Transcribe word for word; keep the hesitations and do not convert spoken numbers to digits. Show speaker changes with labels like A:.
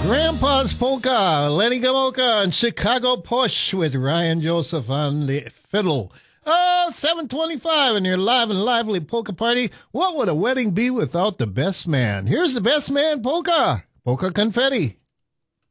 A: Grandpa's Polka, Lenny Gomulka, and Chicago Push with Ryan Joseph on the fiddle. Oh, seven twenty-five, and your live and lively polka party. What would a wedding be without the best man? Here's the best man polka, Polka Confetti.